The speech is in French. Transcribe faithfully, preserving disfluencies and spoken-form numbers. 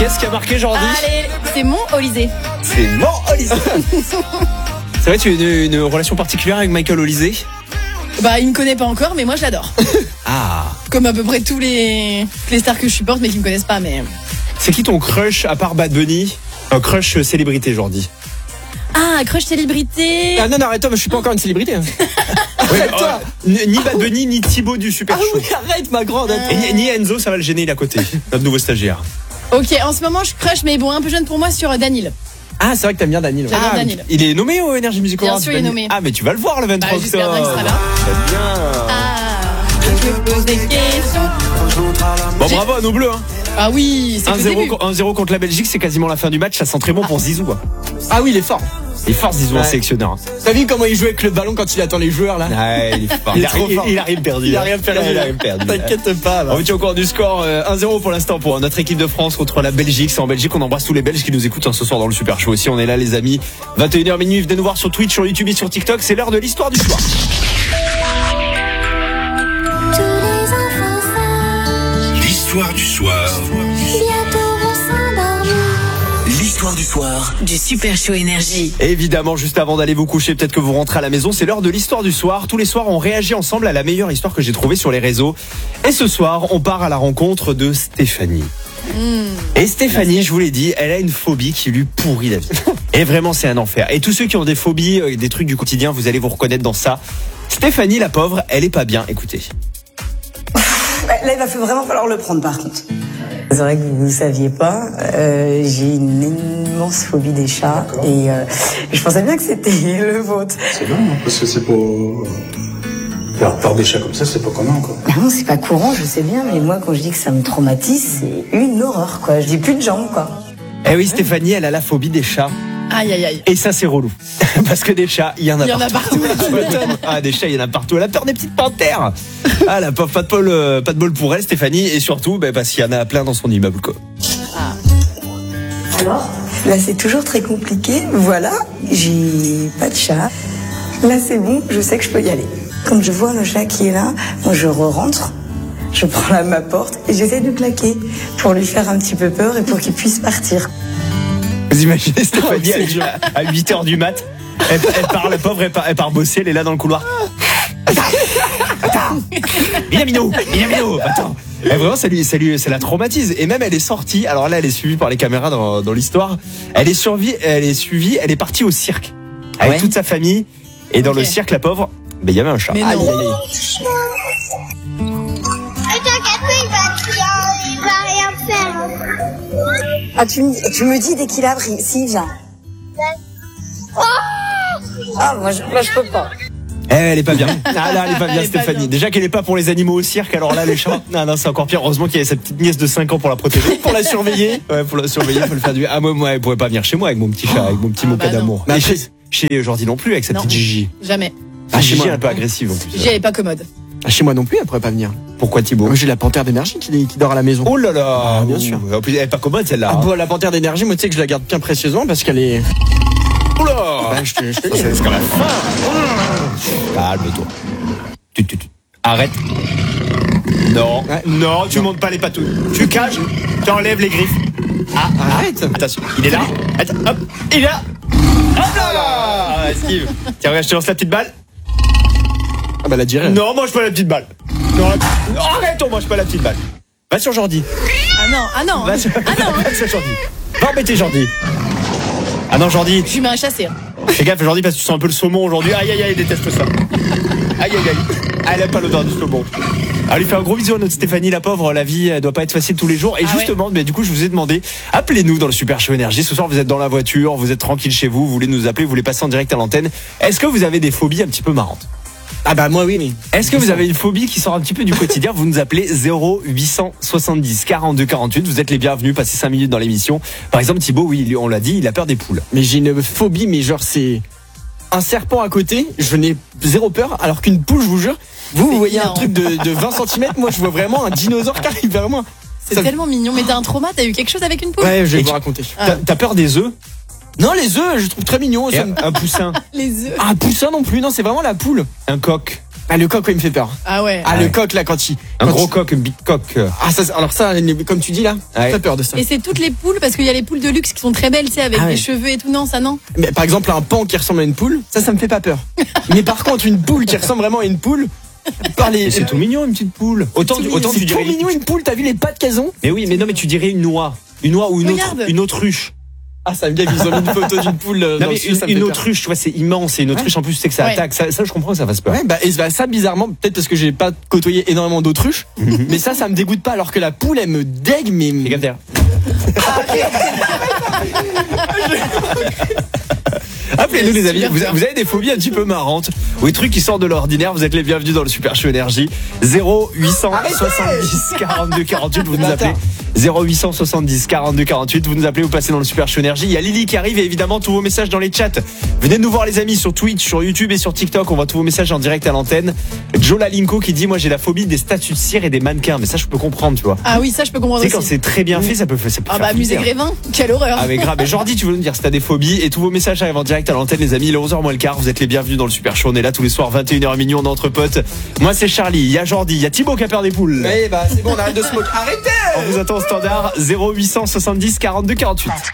Qu'est-ce qui a marqué Jordi? Allez, c'est mon Olysée. C'est mon Olysée. C'est vrai, tu as une, une relation particulière avec Michael Olysée? Bah, il me connaît pas encore, mais moi je l'adore. Ah. Comme à peu près tous les, les stars que je supporte, mais qui me connaissent pas. Mais c'est qui ton crush à part Bad Bunny? Un crush célébrité, Jordi. Ah, crush célébrité. Ah non, non, arrête-toi, mais je suis pas encore une célébrité. Hein. Ouais, euh, ni Bad Bunny, ni Thibaut du Super ah Show. Oui, arrête, ma grande. Euh... Et ni Enzo, ça va le gêner, il est à côté. Notre nouveau stagiaire. Ok, en ce moment je crush, mais bon, un peu jeune pour moi, sur Danil. Ah, c'est vrai que t'aimes bien Danil. J'adore ah, Danil. Il est nommé au Energy Music Awards. Bien sûr, il est nommé. Ah, mais tu vas le voir le vingt-trois bah, octobre. J'espère bien qu'il sera là. Très bien. Ah, je me pose des questions. Bon, bravo à nos bleus. Hein. Ah oui, c'est un zéro contre la Belgique, c'est quasiment la fin du match. Ça sent très bon pour Zizou. Hein. Ah oui, il est fort. Il est fort Zizou en ouais. sélectionneur. T'as vu comment il joue avec le ballon quand il attend les joueurs là? Ouais, il est fort. Il, il, est trop il, fort. il a rien perdu. Il a rien perdu. Il a rien perdu. T'inquiète pas. Bah. On vous tient au courant du score. un zéro pour l'instant pour notre équipe de France contre la Belgique. C'est en Belgique. On embrasse tous les Belges qui nous écoutent hein, ce soir dans le Super Show aussi. On est là les amis. vingt et une heures minuit. Venez nous voir sur Twitch, sur YouTube et sur TikTok. C'est l'heure de l'histoire du soir. L'histoire du soir. L'histoire du soir du Super Show Énergie. Évidemment, juste avant d'aller vous coucher, peut-être que vous rentrez à la maison, c'est l'heure de l'histoire du soir. Tous les soirs, on réagit ensemble à la meilleure histoire que j'ai trouvée sur les réseaux. Et ce soir, on part à la rencontre de Stéphanie. Mmh. Et Stéphanie, je vous l'ai dit, elle a une phobie qui lui pourrit la vie. Et vraiment, c'est un enfer. Et tous ceux qui ont des phobies, des trucs du quotidien, vous allez vous reconnaître dans ça. Stéphanie, la pauvre, elle est pas bien. Écoutez. Là, il va vraiment falloir le prendre, par contre. C'est vrai que vous ne saviez pas, euh, j'ai une immense phobie des chats. D'accord. Et euh, je pensais bien que c'était le vôtre. C'est bien, parce que c'est pas... Faire peur des chats comme ça, c'est pas commun, quoi. Non, c'est pas courant, je sais bien, mais moi, quand je dis que ça me traumatise, c'est une horreur, quoi. Je dis plus de jambes, quoi. Eh oui, Stéphanie, elle a la phobie des chats. Aïe, aïe, aïe. Et ça, c'est relou. Parce que des chats, il y en a il y partout. Il y en a partout. Ah, des chats, il y en a partout. Elle a peur des petites panthères. Ah, la pauvre, pas de bol, euh, pas de bol pour elle, Stéphanie. Et surtout, bah, parce qu'il y en a plein dans son immeuble, quoi. Ah. Alors, là, c'est toujours très compliqué. Voilà, j'ai pas de chat. Là, c'est bon, je sais que je peux y aller. Quand je vois le chat qui est là, moi, je re-rentre. Je prends là ma porte et j'essaie de claquer pour lui faire un petit peu peur et pour qu'il puisse partir. Vous imaginez Stéphanie oh, à huit heures du mat, elle, elle part, la pauvre, elle part, elle part bosser, elle est là dans le couloir. Attends, attends, Minamino, Minamino, attends. Et vraiment, ça lui, ça lui, ça la traumatise. Et même, elle est sortie. Alors là, elle est suivie par les caméras dans, dans l'histoire. Elle est suivie, elle est suivie, elle est partie au cirque avec ouais. toute sa famille. Et dans okay. le cirque, la pauvre, ben il y avait un chat. Mais aïe, non. aïe, aïe. Il va rien faire. Ah, tu, tu me dis dès qu'il a pris, s'il vient. Oh ah, moi je, moi je peux pas. Eh, elle est pas bien. Ah là, elle est pas bien, elle Stéphanie. Pas bien. Déjà qu'elle est pas pour les animaux au cirque, alors là, les chats. Non, non, c'est encore pire. Heureusement qu'il y a cette petite nièce de cinq ans pour la protéger, pour la surveiller. Ouais, pour la surveiller, faut le faire du. Ah, moi, moi, elle pourrait pas venir chez moi avec mon petit chat, avec mon petit ah, moquet bah d'amour. Mais chez, chez Jordi non plus, avec sa non. petite Gigi. Jamais. Ah, Gigi, elle est un peu agressive en plus. Gigi, elle est pas commode. Ah, chez moi non plus, elle pourrait pas venir. Pourquoi Thibaut? Moi, j'ai la panthère d'énergie qui, qui dort à la maison. Oh là là, ah, bien sûr. Elle est pas commode celle-là. Ah, bon, la panthère d'énergie, moi tu sais que je la garde bien précieusement parce qu'elle est. Oula bah, je te, je te c'est quand même calme-toi. Tu, tu, tu. Arrête. Non, ouais. non, tu montes pas les patouilles. Tu caches, tu enlèves les griffes. Ah, arrête. Attention, il est là. Attends, hop, il est là. Hop là. Steve. Tiens, regarde, je te lance la petite balle. Ah bah la dirait. Non, mange pas la petite balle. Non, arrête, on mange pas la petite balle. Va sur Jordi. Ah non, ah non. Va sur, ah non. Va sur Jordi. Va embêter Jordi. Ah non, Jordi. Je lui mets un chassé. Hein. Fais gaffe, Jordi, parce que tu sens un peu le saumon aujourd'hui. Aïe, aïe, aïe, il déteste ça. Aïe, aïe, aïe. Elle aime pas l'odeur du saumon. Alors, lui fait un gros bisou à notre Stéphanie, la pauvre. La vie, elle doit pas être facile tous les jours. Et ah justement, ouais. mais du coup, je vous ai demandé, appelez-nous dans le Super Show Énergie. Ce soir, vous êtes dans la voiture, vous êtes tranquille chez vous, vous voulez nous appeler, vous voulez passer en direct à l'antenne. Est-ce que vous avez des phobies un petit peu marrantes? Ah bah moi oui mais est-ce que vous avez une phobie qui sort un petit peu du quotidien? Vous nous appelez zéro huit cent soixante-dix quarante-deux quarante-huit. Vous êtes les bienvenus, passez cinq minutes dans l'émission. Par exemple Thibaut, oui, on l'a dit, il a peur des poules. Mais j'ai une phobie, mais genre c'est un serpent à côté, je n'ai zéro peur, alors qu'une poule, je vous jure, vous, vous voyez un truc de, de vingt centimètres, moi je vois vraiment un dinosaure qui arrive vers moi. C'est ça tellement mignon, mais t'as un trauma, t'as eu quelque chose avec une poule? Ouais, je vais Et vous tu... raconter. T'as, t'as peur des œufs? Non, les œufs, je trouve très mignon. Un, un poussin. Les œufs. Un poussin non plus, non, c'est vraiment la poule. Un coq. Ah, le coq, ouais, il me fait peur. Ah ouais. Ah, Ah le ouais. coq, là, quand il. Un quand gros il- coq, un big coq. Ah, ça, alors ça, comme tu dis là, Ouais. t'as peur de ça. Et c'est toutes les poules, parce qu'il y a les poules de luxe qui sont très belles, tu sais, avec Ah ouais. des cheveux et tout. Non, ça non. Mais par exemple, un pan qui ressemble à une poule, ça, ça me fait pas peur. Mais par contre, une poule qui ressemble vraiment à une poule, par les. Mais c'est tout mignon, une petite poule. Autant, C'est tu- tout autant mignon, tu c'est trop dirais. mignon une poule, t'as vu les pattes qu'elles ont? Mais oui, mais non, mais tu dirais une noix. Une noix ou une autre, Regarde. une autruche. Ah, ça me gave, ils ont mis une photo d'une poule. euh, Non, dans mais le studio, une, ça me une fait peur. autruche, tu vois, c'est immense. Et une autruche, en plus, c'est que ça Ouais. attaque. Ça, ça, je comprends que ça fasse peur. Ouais, bah, et bah, ça, bizarrement, peut-être parce que j'ai pas côtoyé énormément d'autruches, mais ça, ça me dégoûte pas, alors que la poule, elle me dégue, mais. Fais gaffe derrière. Appelez-nous les amis, vous, vous avez des phobies un petit peu marrantes ou des trucs qui sortent de l'ordinaire, vous êtes les bienvenus dans le Super Show Énergie. Zéro huit cent soixante-dix quarante-deux quarante-huit, vous nous appelez. Zéro huit cent soixante-dix quarante-deux quarante-huit, vous nous appelez, vous passez dans le Super Show Énergie. Il y a Lily qui arrive et évidemment tous vos messages dans les chats. Venez nous voir les amis sur Twitch, sur YouTube et sur TikTok, on voit tous vos messages en direct à l'antenne. Joe Lalinko qui dit moi j'ai la phobie des statues de cire et des mannequins, mais ça je peux comprendre, tu vois. Ah oui, ça je peux Tu comprendre sais quand aussi. c'est très bien fait, ça peut, ça peut Ah faire bah, musée flipper. Grévin, quelle horreur. Ah mais grave, et Jordi tu veux nous dire si t'as des phobies et tous vos messages arrivent en direct à l'antenne les amis, il est onze heures moins le quart, vous êtes les bienvenus dans le Super Show, on est là tous les soirs vingt et une heures minuit, on est entre potes. Moi c'est Charlie, il y a Jordi, il y a Thibaut qui a peur des poules. Ouais, bah, c'est bon, on arrête de se moquer. Arrêtez! On vous attend au standard zéro huit cent soixante-dix quarante-deux quarante-huit.